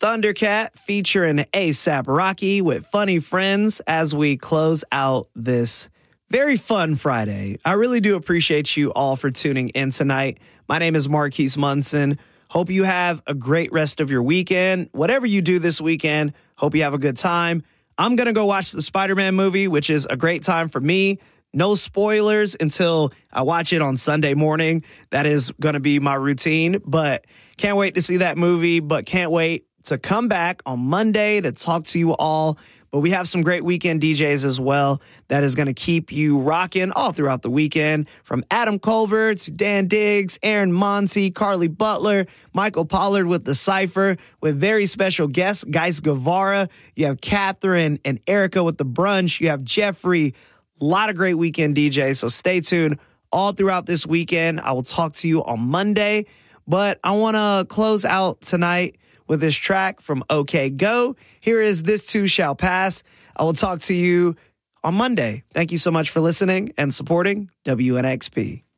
Thundercat featuring A$AP Rocky with Funny Friends as we close out this very fun Friday. I really do appreciate you all for tuning in tonight. My name is Marquise Munson. Hope you have a great rest of your weekend. Whatever you do this weekend, hope you have a good time. I'm going to go watch the Spider-Man movie, which is a great time for me. No spoilers until I watch it on Sunday morning. That is going to be my routine, but can't wait to see that movie, but can't wait to come back on Monday to talk to you all. But we have some great weekend DJs as well that is going to keep you rocking all throughout the weekend. From Adam Culver to Dan Diggs, Aaron Monty, Carly Butler, Michael Pollard with The Cypher, with very special guests, Geis Guevara. You have Catherine and Erica with The Brunch. You have Jeffrey. A lot of great weekend DJs, so stay tuned all throughout this weekend. I will talk to you on Monday, but I want to close out tonight with this track from OK Go. Here is This Too Shall Pass. I will talk to you on Monday. Thank you so much for listening and supporting WNXP.